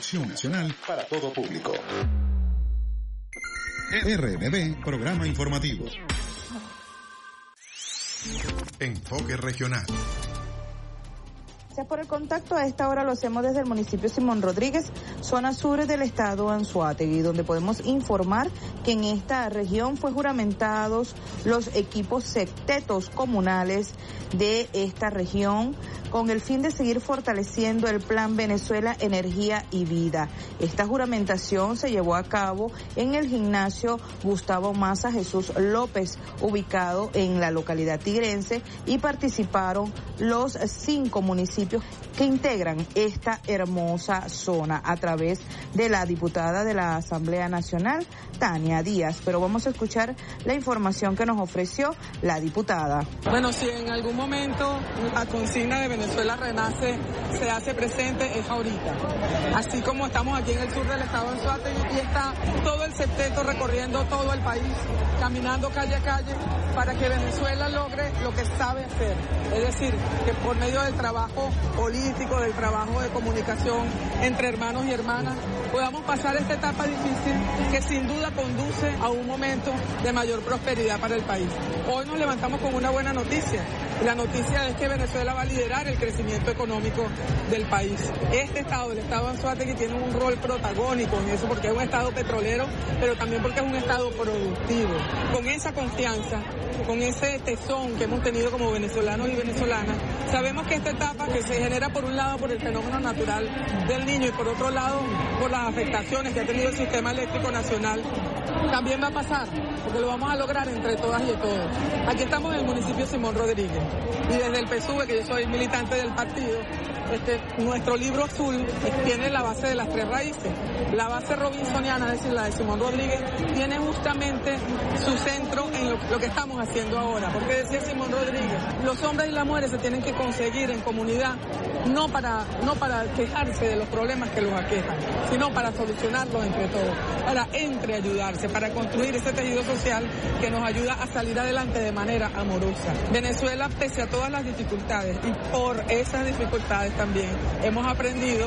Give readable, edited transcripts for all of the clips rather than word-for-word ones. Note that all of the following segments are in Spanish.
Acción Nacional para todo público. RNB, programa informativo. Enfoque regional. Gracias por el contacto. A esta hora lo hacemos desde el municipio Simón Rodríguez, zona sur del estado Anzoátegui, donde podemos informar que en esta región fue juramentados los equipos sectetos comunales de esta región con el fin de seguir fortaleciendo el Plan Venezuela Energía y Vida. Esta juramentación se llevó a cabo en el gimnasio Gustavo Maza Jesús López, ubicado en la localidad tigrense, y participaron los 5 municipios que integran esta hermosa zona a través de la diputada de la Asamblea Nacional, Tania Díaz. Pero vamos a escuchar la información que nos ofreció la diputada. Bueno, si en algún momento la consigna de Venezuela Renace se hace presente, es ahorita. Así como estamos aquí en el sur del estado de Anzoátegui y está todo el septeto recorriendo todo el país, caminando calle a calle para que Venezuela logre lo que sabe hacer. Es decir, que por medio del trabajo político, del trabajo de comunicación entre hermanos y hermanas, podamos pasar esta etapa difícil que sin duda conduce a un momento de mayor prosperidad para el país. Hoy nos levantamos con una buena noticia. La noticia es que Venezuela va a liderar el crecimiento económico del país. Este estado, el estado de Anzoátegui, tiene un rol protagónico en eso porque es un estado petrolero, pero también porque es un estado productivo. Con esa confianza, con ese tesón que hemos tenido como venezolanos y venezolanas, sabemos que esta etapa que se genera por un lado por el fenómeno natural del Niño y por otro lado por las afectaciones que ha tenido el sistema eléctrico nacional, también va a pasar, porque lo vamos a lograr entre todas y todos. Aquí estamos en el municipio Simón Rodríguez y desde el PSUV, que yo soy militante del partido, nuestro libro azul tiene la base de las 3 raíces. La base robinsoniana, es decir, la de Simón Rodríguez, tiene justamente su centro en lo que estamos haciendo ahora. Porque decía Simón Rodríguez, los hombres y las mujeres se tienen que conseguir en comunidad, no para quejarse de los problemas que los aquejan, sino para solucionarlos entre todos, para entreayudarse, para construir ese tejido social que nos ayuda a salir adelante de manera amorosa. Venezuela, pese a todas las dificultades, y por esas dificultades también hemos aprendido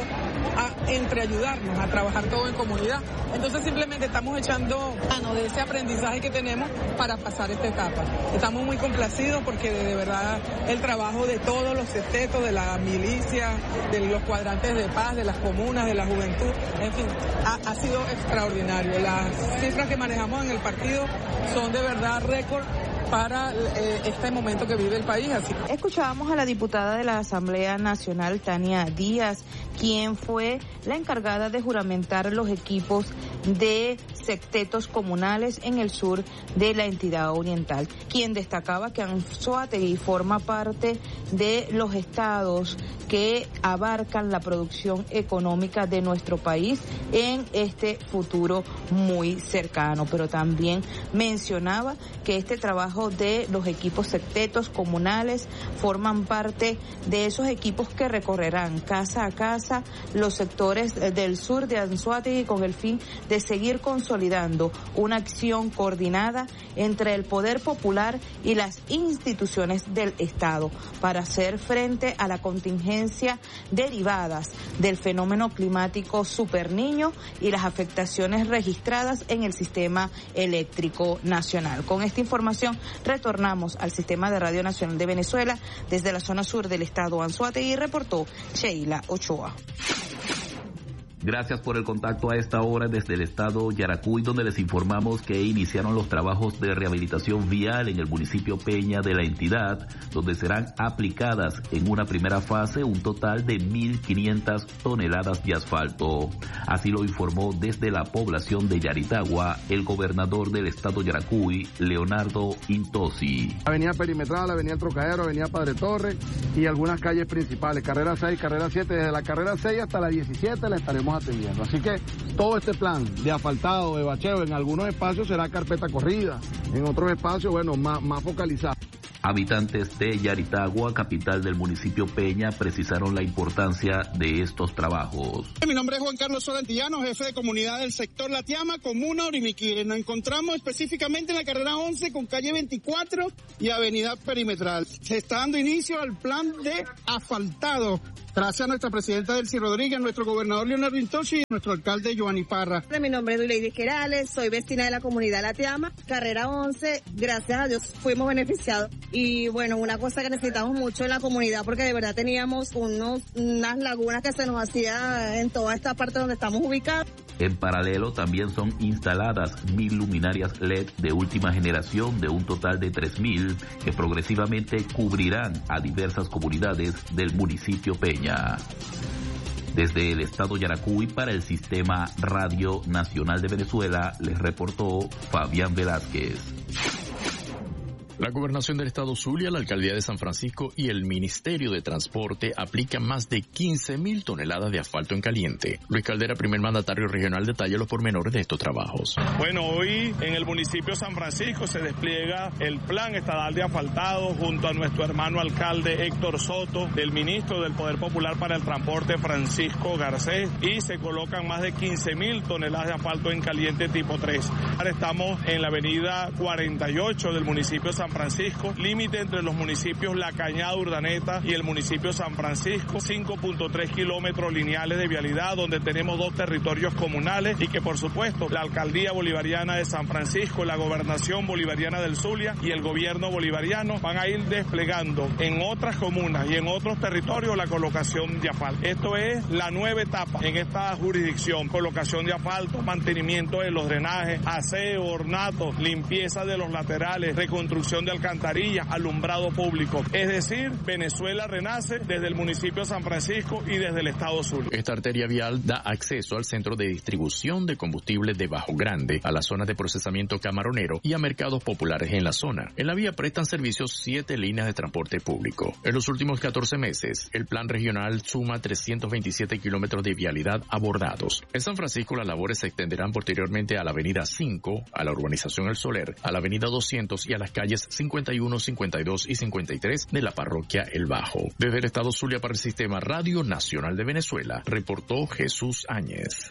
a entreayudarnos, a trabajar todo en comunidad. Entonces simplemente estamos echando mano de ese aprendizaje que tenemos para pasar esta etapa. Estamos muy complacidos porque de verdad el trabajo de todos los septetos, de la milicia, de los cuadrantes de paz, de las comunas, de la juventud, en fin, ha sido extraordinario. Las cifras que manejamos en el partido son de verdad récord para este momento que vive el país. Así. Escuchábamos a la diputada de la Asamblea Nacional, Tania Díaz, quien fue la encargada de juramentar los equipos de sectetos comunales en el sur de la entidad oriental, quien destacaba que Anzoátegui forma parte de los estados que abarcan la producción económica de nuestro país en este futuro muy cercano, pero también mencionaba que este trabajo de los equipos sectetos comunales forman parte de esos equipos que recorrerán casa a casa los sectores del sur de Anzoátegui con el fin de seguir consolidando una acción coordinada entre el poder popular y las instituciones del Estado para hacer frente a la contingencia derivadas del fenómeno climático Super Niño y las afectaciones registradas en el sistema eléctrico nacional. Con esta información retornamos al Sistema de Radio Nacional de Venezuela desde la zona sur del estado Anzoátegui, reportó Sheila Ochoa. Gracias por el contacto a esta hora desde el estado Yaracuy, donde les informamos que iniciaron los trabajos de rehabilitación vial en el municipio Peña de la entidad, donde serán aplicadas en una primera fase un total de 1.500 toneladas de asfalto. Así lo informó desde la población de Yaritagua el gobernador del estado Yaracuy, Leonardo Intosi. Avenida Perimetral, Avenida Trocadero, Avenida Padre Torres y algunas calles principales, carrera 6, carrera 7, desde la carrera 6 hasta la 17 la estaremos atendiendo. Así que todo este plan de asfaltado, de bacheo, en algunos espacios será carpeta corrida, en otros espacios, bueno, más focalizado. Habitantes de Yaritagua, capital del municipio Peña, precisaron la importancia de estos trabajos. Mi nombre es Juan Carlos Solantillano, jefe de comunidad del sector La Tiama, comuna Orimiquire. Nos encontramos específicamente en la carrera 11 con calle 24 y avenida Perimetral. Se está dando inicio al plan de asfaltado Gracias a nuestra presidenta Delcy Rodríguez, nuestro gobernador Leonardo Intochi y nuestro alcalde Giovanni Parra. Mi nombre es Duleidy Querales, soy vecina de la comunidad La Tiama, carrera 11, gracias a Dios fuimos beneficiados. Y bueno, una cosa que necesitamos mucho en la comunidad, porque de verdad teníamos unas lagunas que se nos hacía en toda esta parte donde estamos ubicados. En paralelo también son instaladas 1.000 luminarias LED de última generación de un total de 3.000 que progresivamente cubrirán a diversas comunidades del municipio Peña. Desde el estado Yaracuy para el Sistema Radio Nacional de Venezuela les reportó Fabián Velázquez. La Gobernación del Estado Zulia, la Alcaldía de San Francisco y el Ministerio de Transporte aplican más de 15.000 toneladas de asfalto en caliente. Luis Caldera, primer mandatario regional, detalla los pormenores de estos trabajos. Bueno, hoy en el municipio de San Francisco se despliega el plan estadal de asfaltado junto a nuestro hermano alcalde Héctor Soto, del ministro del Poder Popular para el Transporte Francisco Garcés, y se colocan más de 15.000 toneladas de asfalto en caliente tipo 3. Ahora estamos en la avenida 48 del municipio de San Francisco, límite entre los municipios La Cañada, Urdaneta y el municipio San Francisco, 5.3 kilómetros lineales de vialidad donde tenemos 2 territorios comunales y que por supuesto la Alcaldía Bolivariana de San Francisco, la Gobernación Bolivariana del Zulia y el Gobierno Bolivariano van a ir desplegando en otras comunas y en otros territorios la colocación de asfalto. Esto es la nueva etapa en esta jurisdicción, colocación de asfalto, mantenimiento de los drenajes, aseo, ornato, limpieza de los laterales, reconstrucción de alcantarillas, alumbrado público. Es decir, Venezuela renace desde el municipio de San Francisco y desde el estado Zulia. Esta arteria vial da acceso al centro de distribución de combustible de Bajo Grande, a las zonas de procesamiento camaronero y a mercados populares en la zona. En la vía prestan servicios 7 líneas de transporte público. En los últimos 14 meses, el plan regional suma 327 kilómetros de vialidad abordados. En San Francisco, las labores se extenderán posteriormente a la avenida 5, a la urbanización El Soler, a la avenida 200 y a las calles 51, 52 y 53 de la parroquia El Bajo. Desde el estado Zulia para el Sistema Radio Nacional de Venezuela, reportó Jesús Áñez.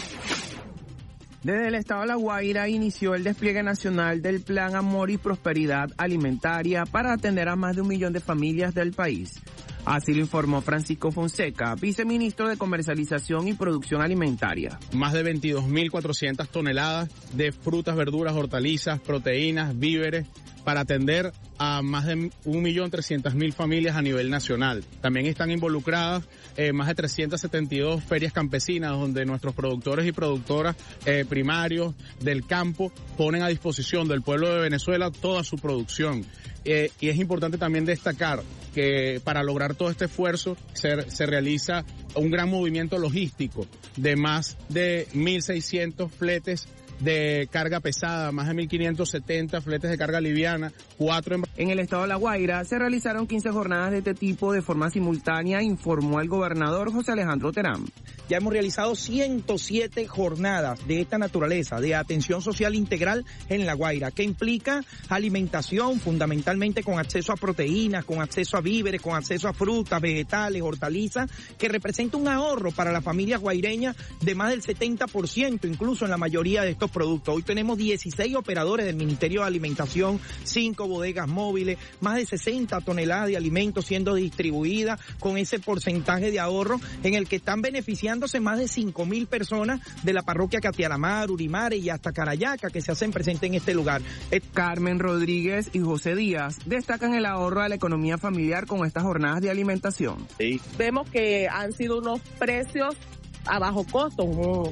Desde el estado de La Guaira inició el despliegue nacional del Plan Amor y Prosperidad Alimentaria para atender a más de 1 millón de familias del país. Así lo informó Francisco Fonseca, viceministro de Comercialización y Producción Alimentaria. Más de 22.400 toneladas de frutas, verduras, hortalizas, proteínas, víveres, para atender a más de 1.300.000 familias a nivel nacional. También están involucradas más de 372 ferias campesinas donde nuestros productores y productoras primarios del campo ponen a disposición del pueblo de Venezuela toda su producción. Y es importante también destacar que para lograr todo este esfuerzo se realiza un gran movimiento logístico de más de 1.600 fletes de carga pesada, más de 1.570 fletes de carga liviana, 4 En el estado de La Guaira se realizaron 15 jornadas de este tipo de forma simultánea, informó el gobernador José Alejandro Terán. Ya hemos realizado 107 jornadas de esta naturaleza, de atención social integral en La Guaira, que implica alimentación fundamentalmente con acceso a proteínas, con acceso a víveres, con acceso a frutas, vegetales, hortalizas, que representa un ahorro para las familias guaireñas de más del 70%, incluso en la mayoría de estos productos. Hoy tenemos 16 operadores del Ministerio de Alimentación, 5 bodegas móviles, más de 60 toneladas de alimentos siendo distribuidas con ese porcentaje de ahorro en el que están beneficiándose más de 5.000 personas de la parroquia Catialamar, Urimare y hasta Carayaca que se hacen presentes en este lugar. Carmen Rodríguez y José Díaz destacan el ahorro a la economía familiar con estas jornadas de alimentación. Sí. Vemos que han sido unos precios a bajo costo, un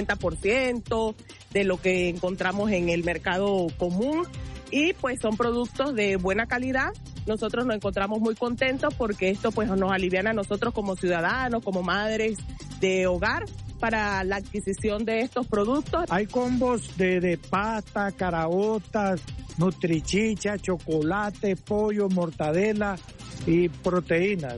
50% de lo que encontramos en el mercado común y pues son productos de buena calidad. Nosotros nos encontramos muy contentos porque esto pues nos aliviana a nosotros como ciudadanos, como madres de hogar para la adquisición de estos productos. Hay combos de pasta, caraotas, nutrichicha, chocolate, pollo, mortadela y proteínas.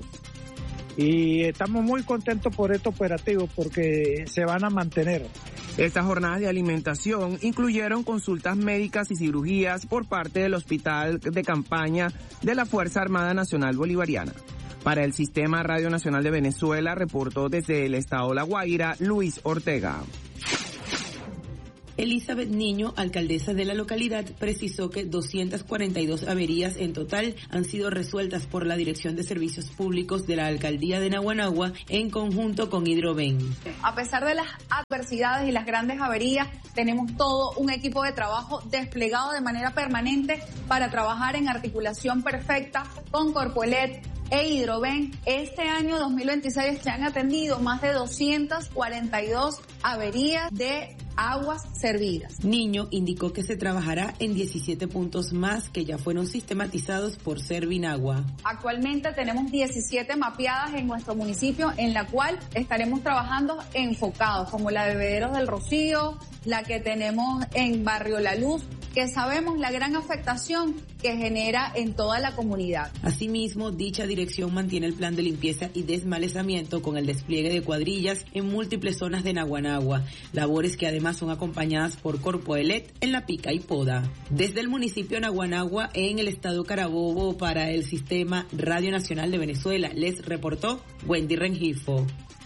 Y estamos muy contentos por estos operativos porque se van a mantener. Estas jornadas de alimentación incluyeron consultas médicas y cirugías por parte del Hospital de Campaña de la Fuerza Armada Nacional Bolivariana. Para el Sistema Radio Nacional de Venezuela, reportó desde el estado La Guaira, Luis Ortega. Elizabeth Niño, alcaldesa de la localidad, precisó que 242 averías en total han sido resueltas por la Dirección de Servicios Públicos de la Alcaldía de Naguanagua en conjunto con Hidroven. A pesar de las adversidades y las grandes averías, tenemos todo un equipo de trabajo desplegado de manera permanente para trabajar en articulación perfecta con Corpoelec e Hidroven. Este año 2026 se han atendido más de 242 averías de aguas servidas. Niño indicó que se trabajará en 17 puntos más que ya fueron sistematizados por Servinagua. Actualmente tenemos 17 mapeadas en nuestro municipio, en la cual estaremos trabajando enfocados, como la de Bebederos del Rocío, la que tenemos en Barrio La Luz, que sabemos la gran afectación que genera en toda la comunidad. Asimismo, dicha dirección mantiene el plan de limpieza y desmalezamiento con el despliegue de cuadrillas en múltiples zonas de Naguanagua, labores que además son acompañadas por Corpoelec en La Pica y Poda. Desde el municipio de Naguanagua, en el estado Carabobo, para el Sistema Radio Nacional de Venezuela, les reportó Wendy Rengifo.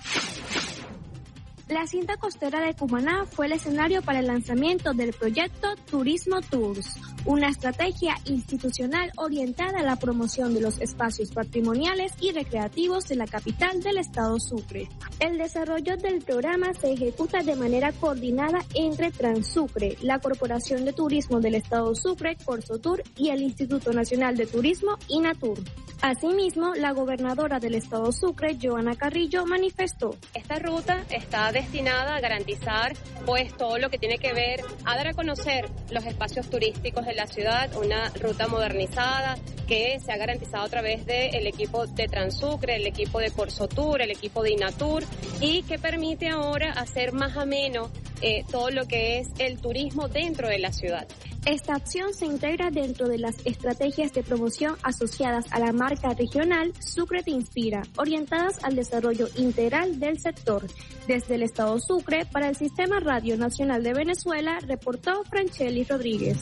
La cinta costera de Cumaná fue el escenario para el lanzamiento del proyecto Turismo Tours, una estrategia institucional orientada a la promoción de los espacios patrimoniales y recreativos de la capital del estado Sucre. El desarrollo del programa se ejecuta de manera coordinada entre Transucre, la Corporación de Turismo del estado Sucre, Corsotur, y el Instituto Nacional de Turismo, INATUR. Asimismo, la gobernadora del estado Sucre, Joana Carrillo, manifestó: esta ruta está destinada a garantizar pues todo lo que tiene que ver a dar a conocer los espacios turísticos de la ciudad, una ruta modernizada que se ha garantizado a través del equipo de Transucre, el equipo de Corsotur, el equipo de INATUR, y que permite ahora hacer más ameno todo lo que es el turismo dentro de la ciudad. Esta acción se integra dentro de las estrategias de promoción asociadas a la marca regional Sucre Te Inspira, orientadas al desarrollo integral del sector. Desde el estado Sucre, para el Sistema Radio Nacional de Venezuela, reportó Francheli Rodríguez.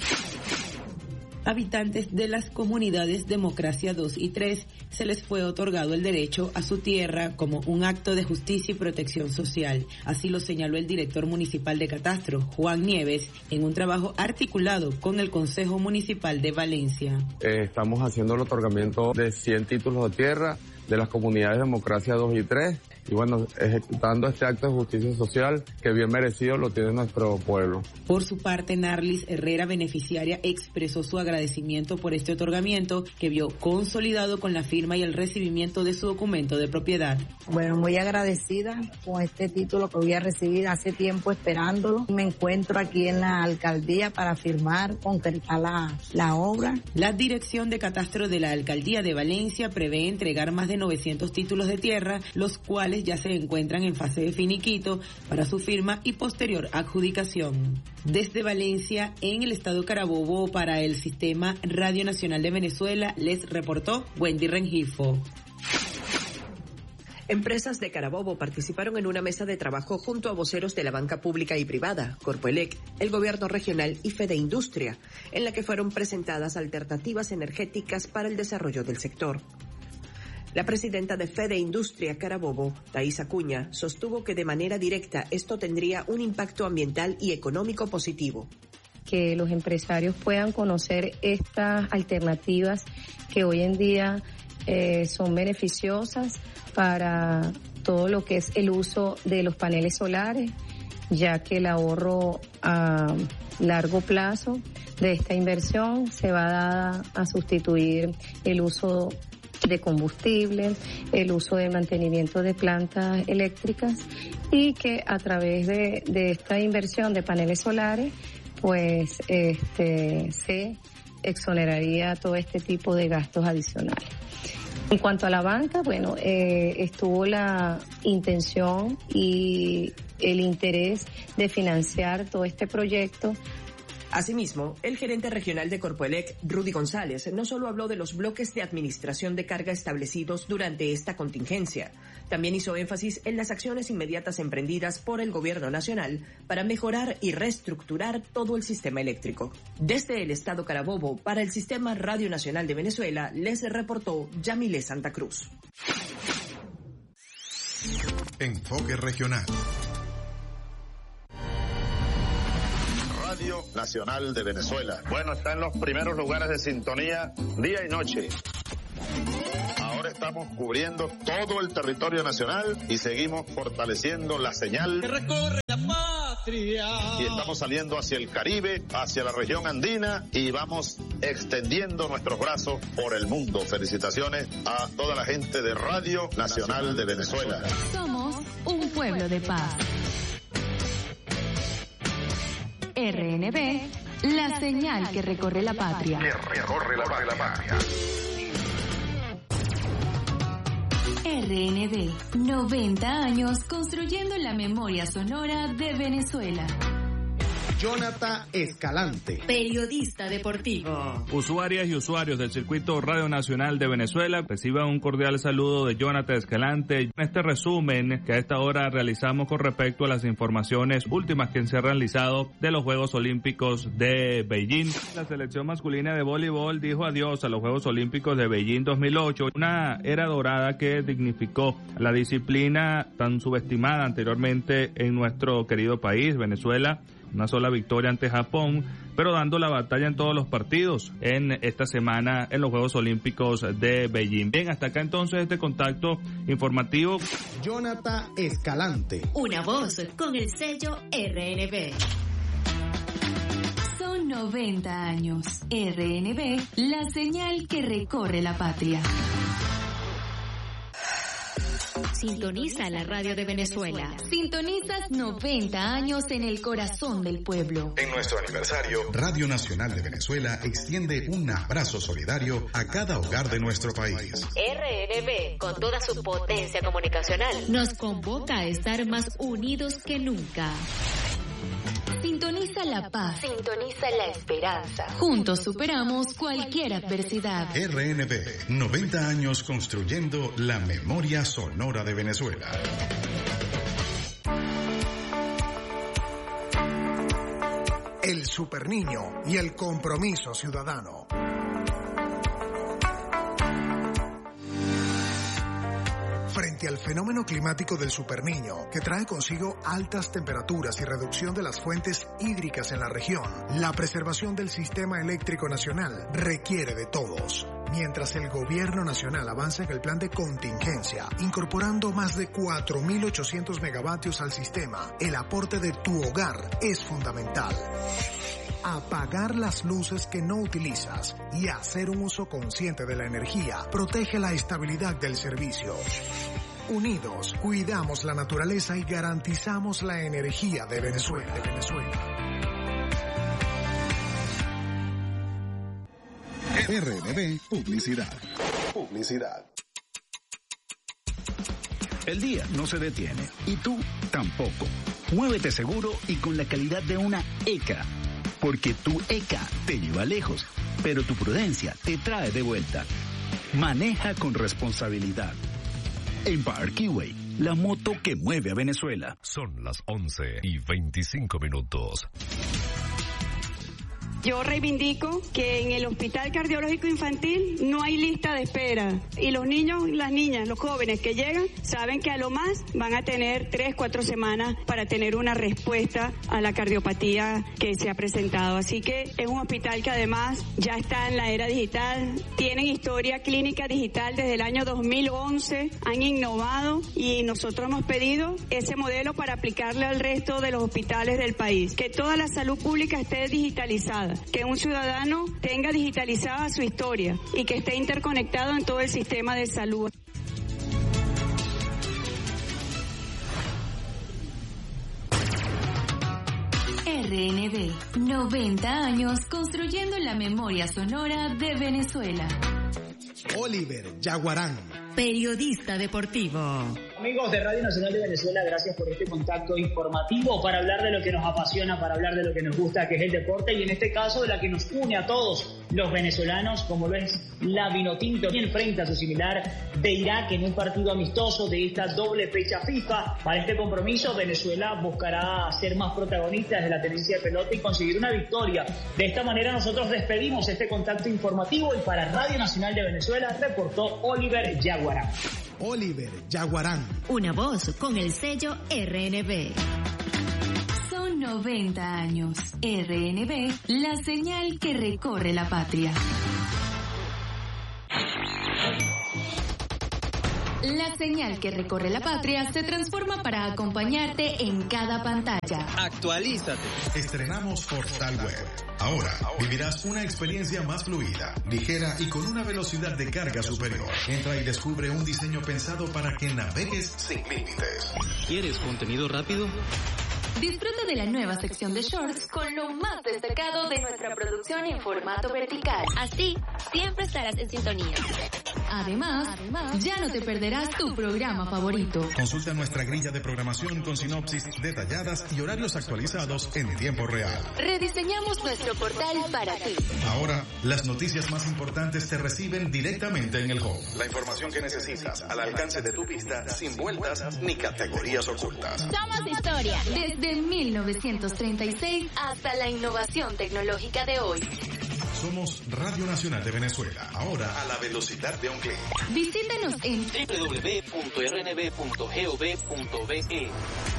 Habitantes de las comunidades Democracia 2 y 3 se les fue otorgado el derecho a su tierra como un acto de justicia y protección social. Así lo señaló el director municipal de Catastro, Juan Nieves, en un trabajo articulado con el Consejo Municipal de Valencia. Estamos haciendo el otorgamiento de 100 títulos de tierra de las comunidades Democracia 2 y 3. Y bueno, ejecutando este acto de justicia social que bien merecido lo tiene nuestro pueblo. Por su parte, Narlis Herrera, beneficiaria, expresó su agradecimiento por este otorgamiento que vio consolidado con la firma y el recibimiento de su documento de propiedad. Bueno, muy agradecida con este título que voy a recibir, hace tiempo esperándolo. Me encuentro aquí en la alcaldía para firmar, concretar la obra. La Dirección de Catastro de la Alcaldía de Valencia prevé entregar más de 900 títulos de tierra, los cuales ya se encuentran en fase de finiquito para su firma y posterior adjudicación. Desde Valencia, en el estado Carabobo, para el Sistema Radio Nacional de Venezuela, les reportó Wendy Rengifo. Empresas de Carabobo participaron en una mesa de trabajo junto a voceros de la banca pública y privada, Corpoelec, el gobierno regional y Fede Industria, en la que fueron presentadas alternativas energéticas para el desarrollo del sector. La presidenta de Fede Industria Carabobo, Thais Acuña, sostuvo que de manera directa esto tendría un impacto ambiental y económico positivo. Que los empresarios puedan conocer estas alternativas que hoy en día son beneficiosas para todo lo que es el uso de los paneles solares, ya que el ahorro a largo plazo de esta inversión se va a sustituir el uso de combustible, el uso de mantenimiento de plantas eléctricas, y que a través de esta inversión de paneles solares pues se exoneraría todo este tipo de gastos adicionales. En cuanto a la banca, bueno, estuvo la intención y el interés de financiar todo este proyecto. Asimismo, el gerente regional de Corpoelec, Rudy González, no solo habló de los bloques de administración de carga establecidos durante esta contingencia, también hizo énfasis en las acciones inmediatas emprendidas por el gobierno nacional para mejorar y reestructurar todo el sistema eléctrico. Desde el estado Carabobo, para el Sistema Radio Nacional de Venezuela, les reportó Yamile Santa Cruz. Enfoque regional. Radio Nacional de Venezuela. Bueno, está en los primeros lugares de sintonía día y noche. Ahora estamos cubriendo todo el territorio nacional y seguimos fortaleciendo la señal que recorre la patria. Y estamos saliendo hacia el Caribe, hacia la región andina y vamos extendiendo nuestros brazos por el mundo. Felicitaciones a toda la gente de Radio Nacional de Venezuela. Somos un pueblo de paz. RNB, la señal que recorre la patria. Que recorre la patria. RNB, 90 años construyendo la memoria sonora de Venezuela. Jonathan Escalante, periodista deportivo. Usuarias y usuarios del circuito Radio Nacional de Venezuela, reciban un cordial saludo de Jonathan Escalante. En este resumen que a esta hora realizamos con respecto a las informaciones últimas que se han realizado de los Juegos Olímpicos de Beijing. La selección masculina de voleibol dijo adiós a los Juegos Olímpicos de Beijing 2008, una era dorada que dignificó la disciplina tan subestimada anteriormente en nuestro querido país, Venezuela. Una sola victoria ante Japón, pero dando la batalla en todos los partidos en esta semana en los Juegos Olímpicos de Beijing. Bien, hasta acá entonces este contacto informativo. Jonathan Escalante. Una voz con el sello RNB. Son 90 años. RNB, la señal que recorre la patria. Sintoniza la radio de Venezuela. Sintonizas 90 años en el corazón del pueblo. En nuestro aniversario, Radio Nacional de Venezuela extiende un abrazo solidario a cada hogar de nuestro país. RNB, con toda su potencia comunicacional, nos convoca a estar más unidos que nunca. Sintoniza la paz. Sintoniza la esperanza. Juntos superamos cualquier adversidad. RNB, 90 años construyendo la memoria sonora de Venezuela. El Superniño y el compromiso ciudadano. Frente al fenómeno climático del Superniño, que trae consigo altas temperaturas y reducción de las fuentes hídricas en la región, la preservación del sistema eléctrico nacional requiere de todos. Mientras el gobierno nacional avanza en el plan de contingencia, incorporando más de 4.800 megavatios al sistema, el aporte de tu hogar es fundamental. Apagar las luces que no utilizas y hacer un uso consciente de la energía protege la estabilidad del servicio. Unidos, cuidamos la naturaleza y garantizamos la energía de Venezuela. RNB Publicidad. El día no se detiene y tú tampoco. Muévete seguro y con la calidad de una ECA. Porque tu ECA te lleva lejos, pero tu prudencia te trae de vuelta. Maneja con responsabilidad. Empire Keyway, la moto que mueve a Venezuela. Son las 11:25. Yo reivindico que en el Hospital Cardiológico Infantil no hay lista de espera y los niños, las niñas, los jóvenes que llegan saben que a lo más van a tener 3-4 semanas para tener una respuesta a la cardiopatía que se ha presentado. Así que es un hospital que además ya está en la era digital, tienen historia clínica digital desde el año 2011, han innovado y nosotros hemos pedido ese modelo para aplicarle al resto de los hospitales del país. Que toda la salud pública esté digitalizada, que un ciudadano tenga digitalizada su historia y que esté interconectado en todo el sistema de salud. RNB, 90 años construyendo la memoria sonora de Venezuela. Oliver Yaguarán, periodista deportivo. Amigos de Radio Nacional de Venezuela, gracias por este contacto informativo para hablar de lo que nos apasiona, para hablar de lo que nos gusta, que es el deporte, y en este caso de la que nos une a todos los venezolanos, como lo es la Vinotinto, que enfrenta a su similar de Irak en un partido amistoso de esta doble fecha FIFA. Para este compromiso, Venezuela buscará ser más protagonista de la tenencia de pelota y conseguir una victoria. De esta manera nosotros despedimos este contacto informativo y para Radio Nacional de Venezuela reportó Oliver Yaguarán. Oliver Yaguarán. Una voz con el sello RNB. Son 90 años. RNB, la señal que recorre la patria. La señal que recorre la patria se transforma para acompañarte en cada pantalla. Actualízate. Estrenamos Portal Web. Ahora vivirás una experiencia más fluida, ligera y con una velocidad de carga superior. Entra y descubre un diseño pensado para que navegues sin límites. ¿Quieres contenido rápido? Disfruta de la nueva sección de shorts con lo más destacado de nuestra producción en formato vertical. Así, siempre estarás en sintonía. Además, ya no te perderás tu programa favorito. Consulta nuestra grilla de programación con sinopsis detalladas y horarios actualizados en tiempo real. Rediseñamos nuestro portal para ti. Ahora, las noticias más importantes te reciben directamente en el home. La información que necesitas al alcance de tu vista, sin vueltas ni categorías ocultas. Somos historia. Desde 1936 hasta la innovación tecnológica de hoy. Somos Radio Nacional de Venezuela, ahora a la velocidad de un clic. Visítanos en www.rnb.gov.be.